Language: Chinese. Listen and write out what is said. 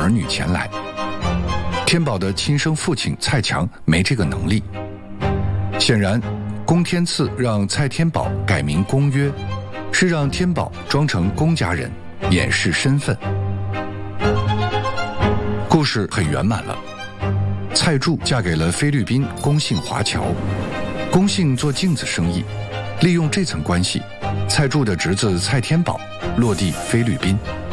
儿女前来。天宝的亲生父亲蔡强没这个能力。显然，公天赐让蔡天宝改名公约，是让天宝装成公家人，掩饰身份。故事很圆满了。蔡柱嫁给了菲律宾龚姓华侨，龚姓做镜子生意，利用这层关系，蔡柱的侄子蔡天宝落地菲律宾。